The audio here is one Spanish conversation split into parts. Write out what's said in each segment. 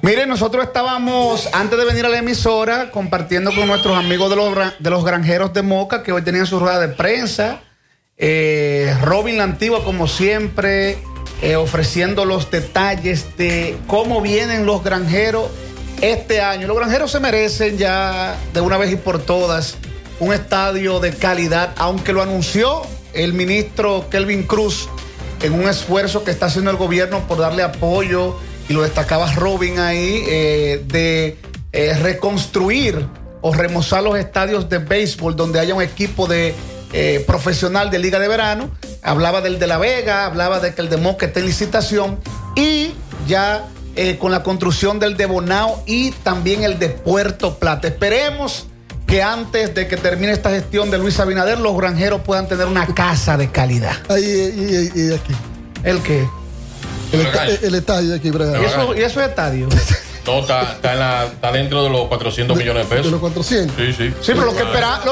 Miren, nosotros estábamos, antes de venir a la emisora, compartiendo con nuestros amigos de los granjeros de Moca, que hoy tenían su rueda de prensa. Robin la Antigua, como siempre, ofreciendo los detalles de cómo vienen los granjeros este año. Los granjeros se merecen ya, de una vez y por todas, un estadio de calidad, aunque lo anunció el ministro Kelvin Cruz en un esfuerzo que está haciendo el gobierno por darle apoyo, y lo destacaba Robin ahí, de reconstruir o remozar los estadios de béisbol donde haya un equipo de profesional de Liga de Verano. Hablaba del de La Vega, hablaba de que el de Moca está en licitación, y ya con la construcción del de Bonao y también el de Puerto Plata. Esperemos que antes de que termine esta gestión de Luis Abinader, los granjeros puedan tener una casa de calidad. Y aquí. ¿El qué? El estadio de aquí, Brian. ¿Y eso es estadio? No, está dentro de los 400 millones de pesos. ¿De los 400? Sí. Sí, pero lo que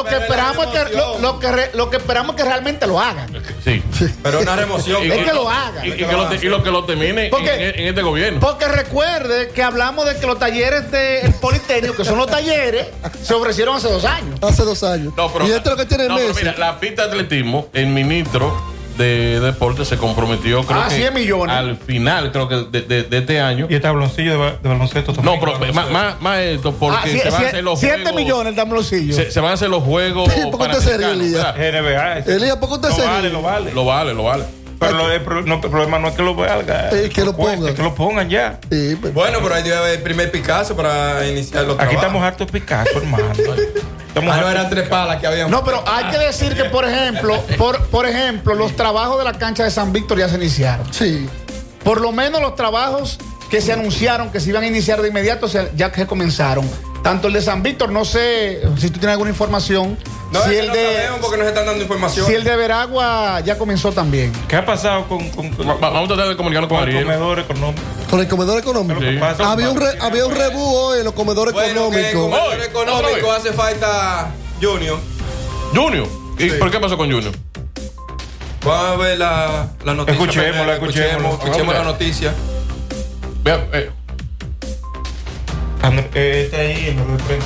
esperamos es que realmente lo hagan. Sí. Pero una remoción. Es que lo hagan. Y lo que lo termine en este gobierno. Porque recuerde que hablamos de que los talleres del Politécnico, que son los talleres, se ofrecieron hace 2 años. Hace 2 años. No, pero, y esto es lo que tiene Messi. Mira, la pista de atletismo, el ministro de deporte se comprometió, creo que 100 millones. al final, creo que de este año. Y el tabloncillo de baloncesto también. No, pero más esto, porque se van a hacer los 7 juegos. millones el tabloncillo. Se van a hacer los juegos. ¿Por qué usted se ríe, Elías? NBA. Elías, ¿por qué usted se ríe? Lo vale. Lo vale. Pero el problema no es que lo valga. Que lo pongan. Es que lo pongan ya. Sí, pues. Bueno, pero ahí debe haber el primer Picasso para iniciar los Aquí trabajos. estamos hartos Picasso, hermano. No eran 3 palas que habían. No, pero hay que decir que, por ejemplo, los trabajos de la cancha de San Víctor ya se iniciaron. Sí. Por lo menos los trabajos que se anunciaron que se iban a iniciar de inmediato, ya que comenzaron. Tanto el de San Víctor, no sé si tú tienes alguna información. No, si es que el no de sabemos porque nos están dando información. Si el de Veragua ya comenzó también. ¿Qué ha pasado con Vamos a tratar de comunicarnos con el Ariel. comedor económico? Con el comedor económico. Sí. Había un rebú hoy en los comedores Bueno, que en el económicos. comedor económico hace falta Junior. Junior. ¿Y Sí. por qué pasó con Junior? Vamos a ver la noticia. Escuchemos la noticia. Vea, Está ahí en el frente.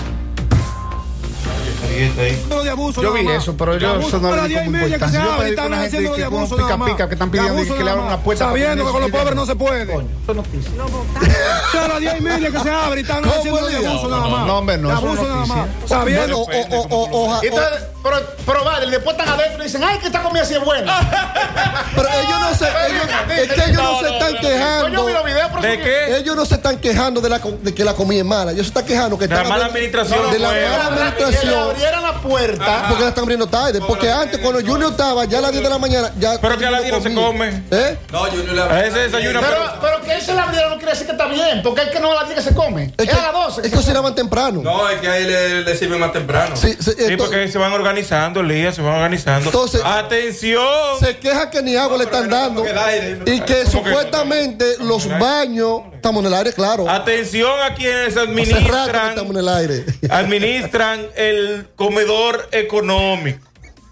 Ahí está ahí. Yo vi eso, pero eso no le di como importancia. Yo pedí con una gente que con pica que están pidiendo que le abran una puerta. Sabiendo que con los pobres no se puede. Coño, eso es noticia. A las 10:30 que se abre y están haciendo de abuso nada más. No, hombre, no, De eso es abuso nada noticia. más. Sabiendo. Y entonces, pero vale, después están adentro y dicen, ay, que esta comida así es buena. Pero ellos no se, es que ellos no se están quejando. Yo vi los videos, pero ¿De qué? Ellos no se están quejando de que la comida es mala. Ellos se están quejando que De la están mala abriendo- administración. de la Bueno. mala que le administración. abrieran la puerta. Porque la están abriendo tarde. Porque antes, cuando Junior estaba, ya a las 10 de la mañana, ya. Pero que a las 10 no se come. ¿Eh? No, Junior le A ese desayuno. Pero que él se la abriera no quiere decir que está bien, porque es que no a las 10 que se come. Es a las 12. Es que cocinaban temprano. No, es que ahí le sirven más temprano. Sí, Sí, porque se van organizando, Elías, se van organizando. Entonces- ¡atención! se queja que ni agua le están dando. porque el aire, Y que supuestamente los baños. Estamos en el aire, claro. Atención a quienes Hace rato que administran estamos en el aire. administran el comedor económico.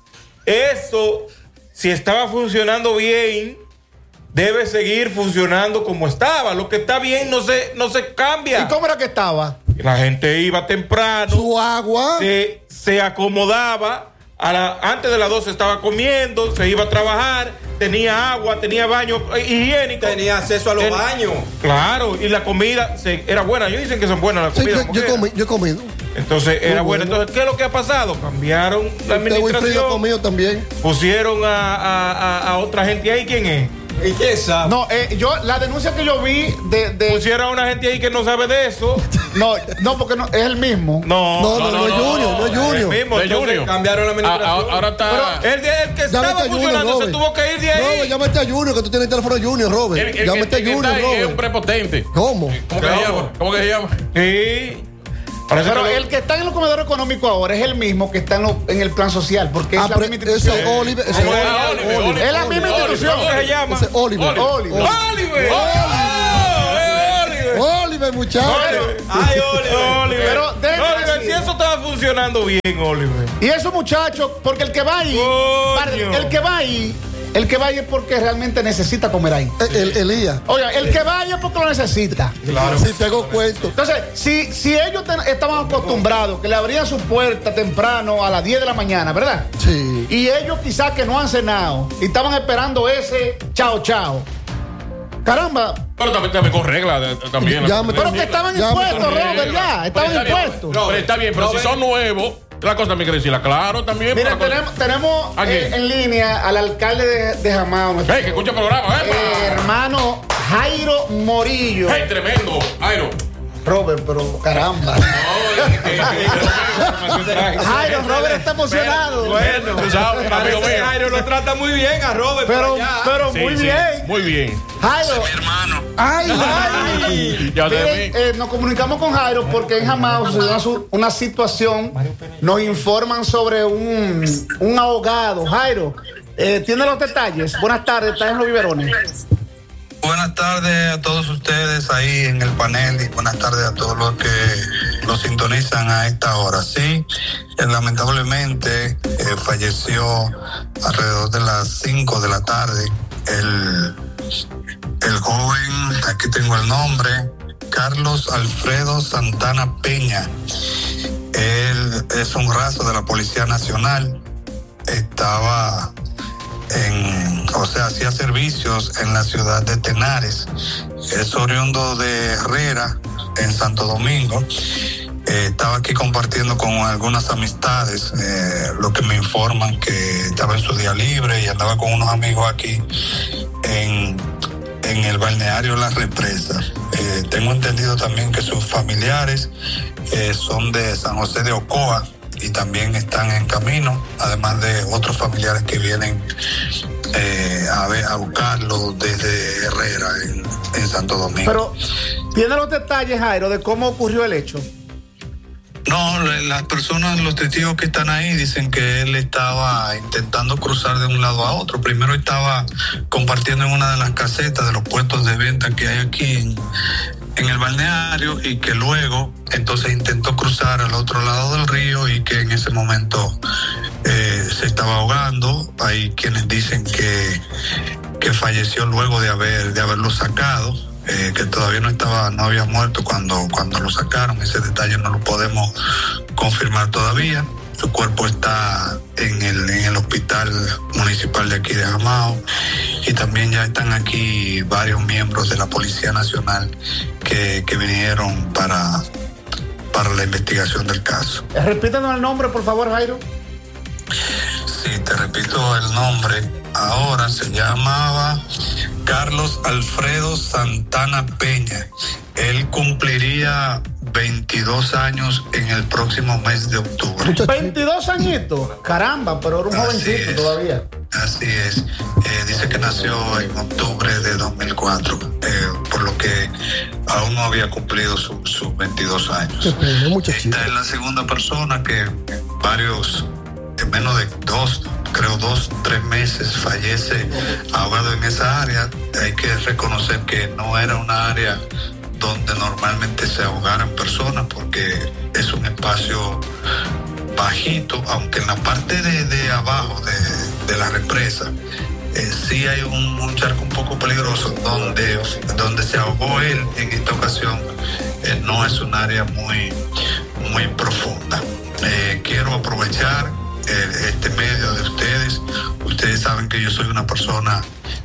Eso, si estaba funcionando bien, debe seguir funcionando como estaba. Lo que está bien no se cambia. ¿Y cómo era que estaba? La gente iba temprano, Su agua. se acomodaba. Antes de las 12 estaba comiendo, se iba a trabajar, tenía agua, tenía baño higiénico. Tenía acceso a los baños. Claro, y la comida era buena. Ellos dicen que son buenas las Sí, comidas. yo he comido. Entonces era Muy buena. bueno. Entonces, ¿qué es lo que ha pasado? Cambiaron la Wilfrido administración, comido también. pusieron a otra gente ahí. ¿Quién es? ¿Y qué sabe? No, la denuncia que yo vi de Pusieron a una gente ahí que no sabe de eso. no, porque no, es el mismo. No es Junior, no es El Junior. mismo, De entonces, Junior. Cambiaron la administración. Ahora está. El que Llámate estaba a Junior, funcionando se Robert. tuvo que ir de ahí. Robert, llámate a Junior, que tú tienes el teléfono de Junior, Robert. El Llámate a que Junior, está ahí es un Robert. prepotente. ¿Cómo? ¿Cómo que se llama? ¿Cómo que se llama? Sí. Parece Pero que el que está en el comedor económico ahora es el mismo que está en el plan social, porque es la misma Ese institución. es Oliver. Ese es Oliver. Es la misma institución. ¿Cómo se llama? Ese es Oliver. Oliver. ¡Oliver! ¡Oliver! Oliver, muchacho. Ay, Oliver. Pero déjame Oliver, decir- si eso estaba funcionando bien, Oliver. Y esos muchachos, porque el que va ahí, Coño. el que va ahí, El que vaya es porque realmente necesita comer ahí. Elías. Oiga, el que vaya es porque lo necesita. Claro. Si te hago cuento. Entonces, si ellos estaban acostumbrados que le abrían su puerta temprano a las 10 de la mañana, ¿verdad? Sí. Y ellos quizás que no han cenado y estaban esperando ese chao. Caramba. Pero también con reglas también. Pero que estaban impuestos, Robert, ya. Estaban impuestos. Pero está bien, pero si son nuevos, la cosa también quiere decirla claro también. Mira, tenemos en línea al alcalde de Jamao. Que escucha el programa, hermano Jairo Morillo. ¡Hey, tremendo! Jairo. Robert, pero caramba. Jairo, Robert está emocionado. Bueno, Jairo lo trata muy bien a Robert. Pero muy bien. Muy bien. Jairo. Mi hermano. Ay. Miren, nos comunicamos con Jairo porque en Jamao sucedió una situación. Nos informan sobre un ahogado. Jairo, ¿tiene los detalles? Buenas tardes, estás en Los Biberones. Buenas tardes a todos ustedes ahí en el panel y buenas tardes a todos los que los sintonizan a esta hora. Sí, lamentablemente falleció alrededor de las 5 de la tarde el joven, aquí tengo el nombre, Carlos Alfredo Santana Peña. Él es un raso de la Policía Nacional, estaba hacía servicios en la ciudad de Tenares. Es oriundo de Herrera, en Santo Domingo. Estaba aquí compartiendo con algunas amistades, lo que me informan que estaba en su día libre y andaba con unos amigos aquí en el balneario La Represa. Tengo entendido también que sus familiares son de San José de Ocoa y también están en camino, además de otros familiares que vienen a buscarlo desde Herrera en Santo Domingo. Pero, ¿tiene los detalles, Jairo, de cómo ocurrió el hecho? No, las personas, los testigos que están ahí dicen que él estaba intentando cruzar de un lado a otro. Primero estaba compartiendo en una de las casetas de los puestos de venta que hay aquí en el balneario y que luego entonces intentó cruzar al otro lado del río y que en ese momento se estaba ahogando. Hay quienes dicen que falleció luego de haberlo sacado, que todavía no había muerto cuando lo sacaron. Ese detalle no lo podemos confirmar todavía. Su cuerpo está en el hospital municipal de aquí de Jamao y también ya están aquí varios miembros de la Policía Nacional que vinieron para la investigación del caso. Repítanos el nombre, por favor, Jairo. Sí, te repito el nombre. Ahora se llamaba Carlos Alfredo Santana Peña. Él cumpliría 22 años en el próximo mes de octubre. 22 añitos. Caramba, pero era un jovencito todavía. Así es. Dice que nació en octubre de 2004, por lo que aún no había cumplido sus 22 años. Esta es la segunda persona que en menos de 3 meses fallece ahogado en esa área. Hay que reconocer que no era una área donde normalmente se ahogaran personas porque es un espacio bajito, aunque en la parte de abajo de la represa sí hay un charco un poco peligroso donde se ahogó él en esta ocasión. No es un área muy profunda. Quiero aprovechar este medio de ustedes. Ustedes saben que yo soy una persona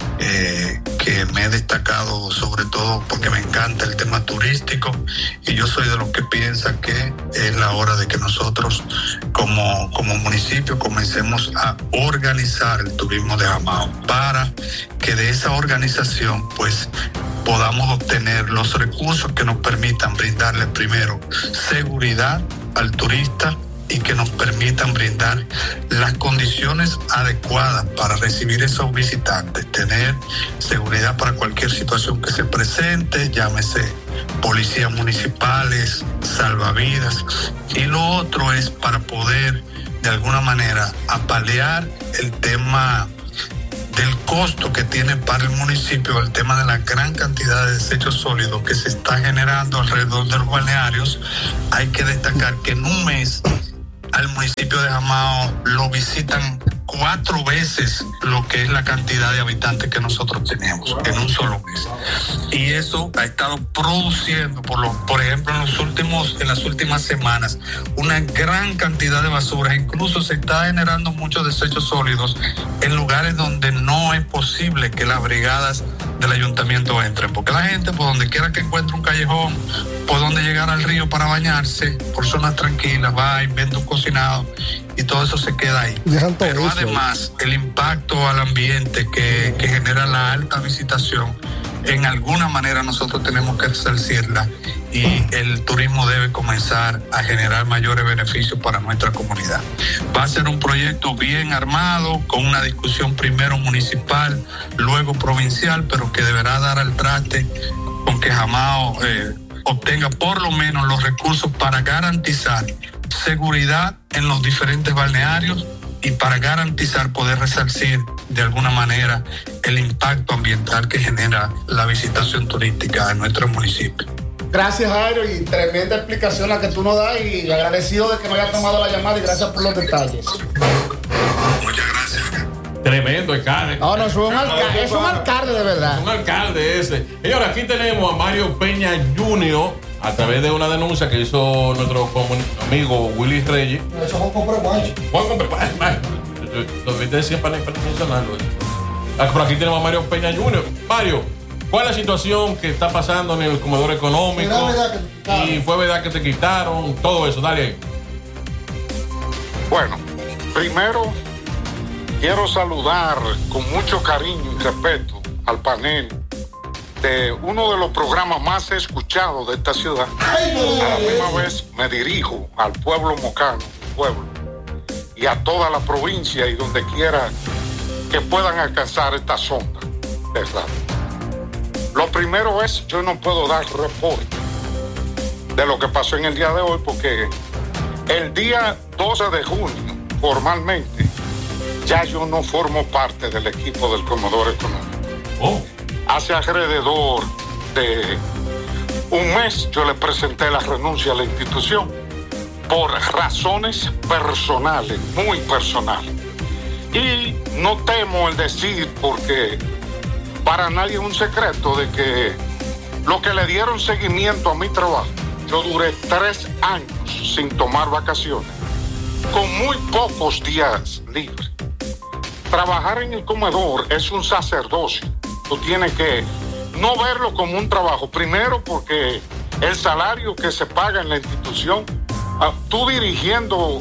que me he destacado sobre todo porque me encanta el tema turístico y yo soy de los que piensa que es la hora de que nosotros como municipio comencemos a organizar el turismo de Jamao para que de esa organización pues podamos obtener los recursos que nos permitan brindarle primero seguridad al turista y que nos permitan brindar las condiciones adecuadas para recibir esos visitantes, tener seguridad para cualquier situación que se presente, llámese policías municipales, salvavidas, y lo otro es para poder de alguna manera apalear el tema del costo que tiene para el municipio el tema de la gran cantidad de desechos sólidos que se está generando alrededor de los balnearios. Hay que destacar que en un mes al municipio de Jamao lo visitan 4 veces lo que es la cantidad de habitantes que nosotros tenemos en un solo mes. Y eso ha estado produciendo, por ejemplo, en las últimas semanas, una gran cantidad de basura. Incluso se está generando muchos desechos sólidos en lugares donde no es posible que las brigadas del ayuntamiento entren, porque la gente, por donde quiera que encuentre un callejón, por donde llegar al río para bañarse, por zonas tranquilas, va, inventa un cocinado y todo eso se queda ahí. Pero además, el impacto al ambiente que genera la alta visitación, en alguna manera nosotros tenemos que resarcirla, y el turismo debe comenzar a generar mayores beneficios para nuestra comunidad. Va a ser un proyecto bien armado, con una discusión primero municipal, luego provincial, pero que deberá dar al traste con que Jamao obtenga por lo menos los recursos para garantizar seguridad en los diferentes balnearios y para garantizar poder resarcir de alguna manera el impacto ambiental que genera la visitación turística en nuestro municipio. Gracias, Jairo, y tremenda explicación la que tú nos das, y agradecido de que nos haya tomado la llamada y gracias por los detalles. Muchas gracias. Tremendo alcalde. No, es un alcalde de verdad. Es un alcalde ese. Señora, aquí tenemos a Mario Peña Jr. a través de una denuncia que hizo nuestro amigo Willy Reyes. Eso Juan compró macho. Lo que te decía para mencionarlo. Por aquí tenemos a Mario Peña Jr. Mario, ¿cuál es la situación que está pasando en el comedor económico? Y fue verdad que te quitaron todo eso. Dale. Bueno, primero quiero saludar con mucho cariño y respeto al panel de uno de los programas más escuchados de esta ciudad. A la misma vez me dirijo al pueblo mocano, y a toda la provincia y donde quiera que puedan alcanzar esta sonda de radio. Lo primero es, yo no puedo dar reporte de lo que pasó en el día de hoy, porque el día 12 de junio, formalmente, ya yo no formo parte del equipo del comedor económico. Oh. Hace alrededor de un mes yo le presenté la renuncia a la institución por razones personales, muy personales. Y no temo el decir, porque para nadie es un secreto, de que lo que le dieron seguimiento a mi trabajo, yo duré 3 años sin tomar vacaciones, con muy pocos días libres. Trabajar en el comedor es un sacerdocio. Tú tienes que no verlo como un trabajo. Primero, porque el salario que se paga en la institución, tú dirigiendo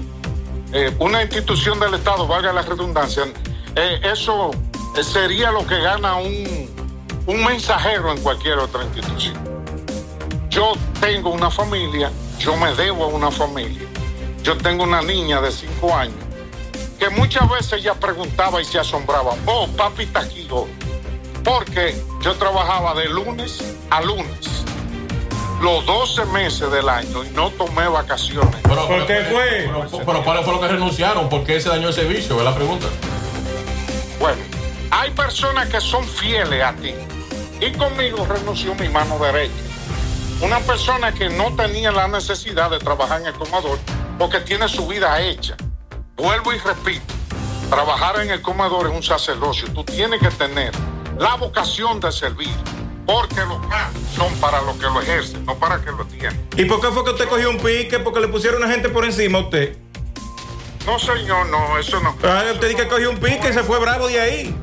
una institución del Estado, valga la redundancia, eso sería lo que gana un mensajero en cualquier otra institución. Yo tengo una familia, yo me debo a una familia. Yo tengo una niña de 5 años que muchas veces ella preguntaba y se asombraba: oh, papi está aquí hoy. Porque yo trabajaba de lunes a lunes, los 12 meses del año, y no tomé vacaciones. ¿Por qué fue? Pero ¿cuál fue lo que renunciaron? ¿Por qué se dañó el servicio? Es la pregunta. Bueno, hay personas que son fieles a ti, y conmigo renunció mi mano derecha. Una persona que no tenía la necesidad de trabajar en el comedor porque tiene su vida hecha. Vuelvo y repito, trabajar en el comedor es un sacerdocio. Tú tienes que tener la vocación de servir, porque los cargos son para los que lo ejercen, no para que lo tienen. ¿Y por qué fue que usted cogió un pique? ¿Porque le pusieron una gente por encima a usted? No, señor, no, eso no. Usted dice que cogió un pique y se fue bravo de ahí.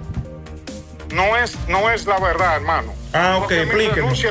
No es la verdad, hermano. Ok, explíqueme. Mi renuncia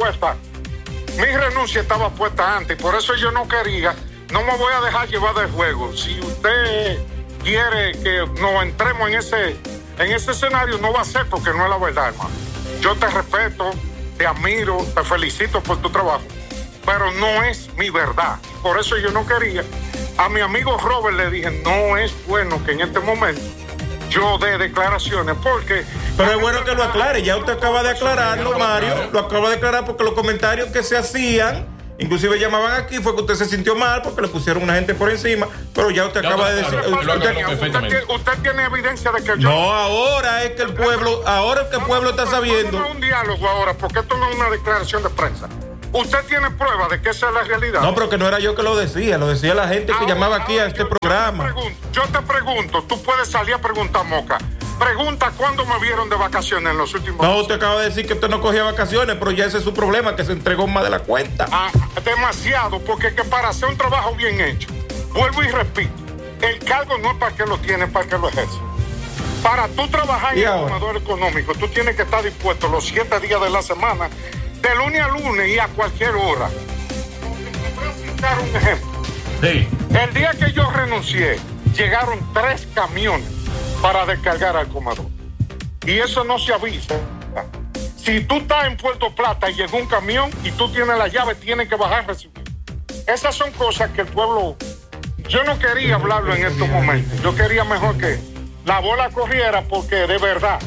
estaba puesta antes, y por eso yo no quería, no me voy a dejar llevar del juego. Si usted quiere que nos entremos en ese escenario, no va a ser, porque no es la verdad, hermano. Yo te respeto, te admiro, te felicito por tu trabajo, pero no es mi verdad. Por eso yo no quería. A mi amigo Robert le dije: no es bueno que en este momento yo dé declaraciones, porque... Pero es bueno que lo aclare. Ya usted acaba de aclararlo, Mario. Lo acaba de aclarar, porque los comentarios que se hacían, inclusive llamaban aquí, fue que usted se sintió mal porque le pusieron una gente por encima. Pero ya usted acaba de decir... Usted tiene evidencia de que yo... No, ahora es que el pueblo está sabiendo... Vamos a un diálogo ahora, porque esto no es una declaración de prensa. ¿Usted tiene pruebas de que esa es la realidad? No, pero que no era yo que lo decía la gente que llamaba aquí a este programa. Yo te pregunto, tú puedes salir a preguntar, Moca. Pregunta cuándo me vieron de vacaciones en los últimos No, usted acaba de decir que usted no cogía vacaciones, pero ya ese es su problema, que se entregó más de la cuenta. Demasiado, porque que para hacer un trabajo bien hecho, vuelvo y repito, el cargo no es para que lo tiene, es para que lo ejerce. Para tú trabajar en el comedor económico, tú tienes que estar dispuesto los 7 días de la semana, de lunes a lunes y a cualquier hora. Te voy a citar un ejemplo. Sí. El día que yo renuncié, llegaron 3 camiones para descargar al comedor. Y eso no se avisa. Si tú estás en Puerto Plata y llegó un camión y tú tienes la llave, tienes que bajar a recibir. Esas son cosas que el pueblo... Yo no quería hablarlo en estos momentos. Yo quería mejor que la bola corriera, porque de verdad...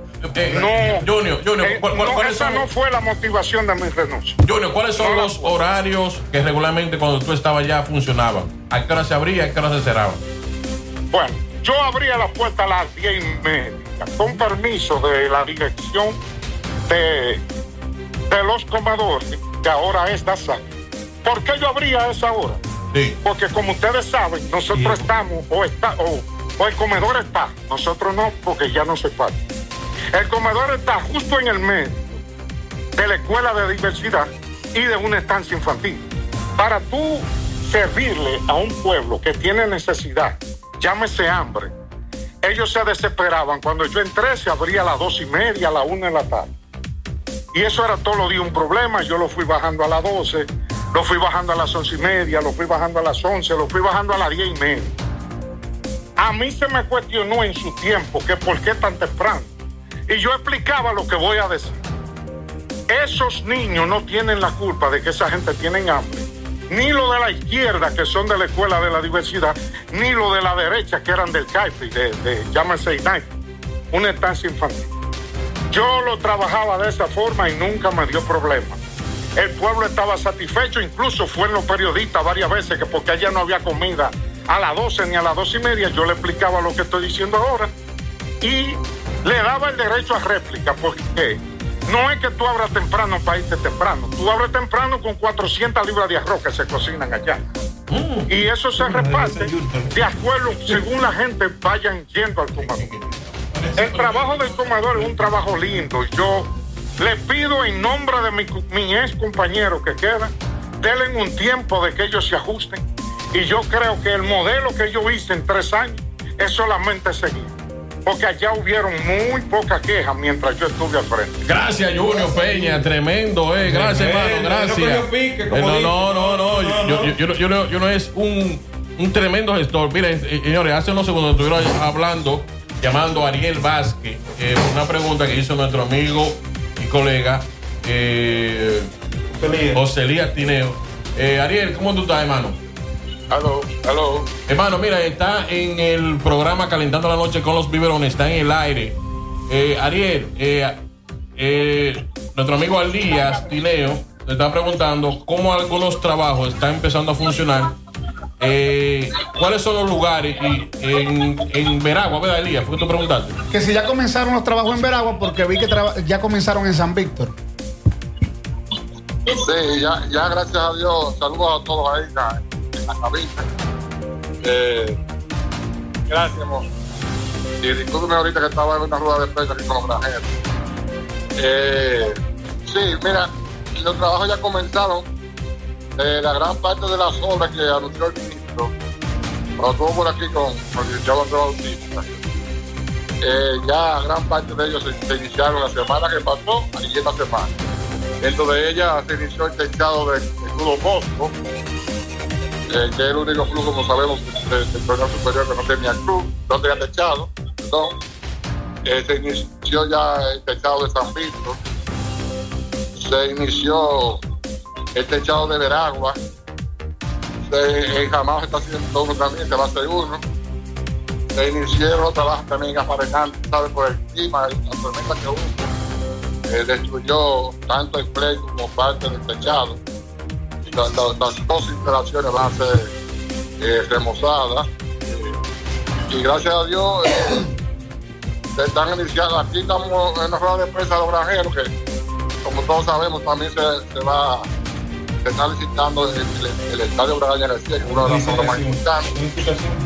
Junior, esa no fue la motivación de mi renuncia. Junior, ¿cuáles son los horarios que regularmente cuando tú estabas ya funcionaban? ¿A qué hora se abría, a qué hora se cerraba? Bueno, yo abría la puerta a las 10:30, con permiso de la dirección de los comedores, que ahora es DASA. ¿Por qué yo abría a esa hora? Sí. Porque como ustedes saben, nosotros estamos, o el comedor está, nosotros no, porque ya no se parte. El comedor está justo en el medio de la escuela de diversidad y de una estancia infantil. Para tú servirle a un pueblo que tiene necesidad, llámese hambre, ellos se desesperaban. Cuando yo entré, se abría a las 2:30, a las 1 de la tarde. Y eso era todos los días un problema. Yo lo fui bajando a las 12, lo fui bajando a las 11:30, lo fui bajando a las 11, lo fui bajando a las 10:30. A mí se me cuestionó en su tiempo que por qué tan temprano. Y yo explicaba lo que voy a decir. Esos niños no tienen la culpa de que esa gente tiene hambre. Ni lo de la izquierda, que son de la escuela de la diversidad, ni lo de la derecha, que eran del CAIPI, llámese INAI, una estancia infantil. Yo lo trabajaba de esa forma y nunca me dio problema. El pueblo estaba satisfecho, incluso fue en los periodistas varias veces, que porque allá no había comida a las 12 ni a las 2:30, yo le explicaba lo que estoy diciendo ahora y le daba el derecho a réplica, porque no es que tú abras temprano para irte temprano, tú abres temprano con 400 libras de arroz que se cocinan allá. Y eso se reparte de acuerdo según la gente vayan yendo al comedor. El trabajo del comedor es un trabajo lindo. Yo le pido en nombre de mi ex compañero que queda, denle un tiempo de que ellos se ajusten. Y yo creo que el modelo que yo hice en 3 años es solamente seguir. Porque allá hubieron muy pocas quejas mientras yo estuve al frente. Gracias, Junior Peña, tremendo, Gracias, hermano, gracias. Yo no es un tremendo gestor. Miren, señores, hace unos segundos estuvieron hablando, llamando a Ariel Vázquez, una pregunta que hizo nuestro amigo y colega José Elías Tineo. Ariel, ¿cómo tú estás, hermano? Aló. Hermano, mira, está en el programa Calentando la Noche con los Biberones, está en el aire. Ariel, nuestro amigo Elías Tineo le está preguntando cómo algunos trabajos están empezando a funcionar. ¿Cuáles son los lugares en Veragua, verdad, Elías? ¿Fue que tú preguntaste? Que si ya comenzaron los trabajos en Veragua, porque vi que ya comenzaron en San Víctor. Sí, ya gracias a Dios. Saludos a todos ahí en la cabina. Gracias, amor. Y discúlpeme ahorita que estaba en una rueda de prensa aquí con los granjeros. Sí, mira, los trabajos ya comenzaron. La gran parte de las obras que anunció el ministro, cuando estuvo por aquí con el licenciado Andrés Bautista, ya gran parte de ellos se iniciaron la semana que pasó y esta semana. Dentro de ella se inició el techado del Club Bosco, que es el único club, como sabemos, del torneo superior que no tenía club, no tenía techado, perdón. Se inició ya el techado de San Víctor, se inició el techado de Veragua, en Jamás se está haciendo uno también, se va a hacer uno. Se iniciaron los trabajos también en Afarenal, ¿sabes? Por el clima, la tormenta que hubo, destruyó tanto el play como parte del techado. Y las 2 instalaciones van a ser remozadas. Y gracias a Dios, se están iniciando. Aquí estamos en la rueda de prensa de los granjeros, que como todos sabemos también se va se está licitando el estadio Bragaña García, que es una de las obras más importantes.